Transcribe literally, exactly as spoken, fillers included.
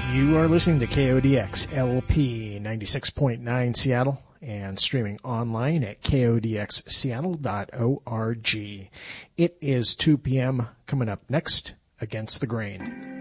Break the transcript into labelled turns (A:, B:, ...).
A: You are listening to K O D X L P ninety-six point nine Seattle and streaming online at K O D X Seattle dot org. It is two p.m. Coming up next, Against the Grain.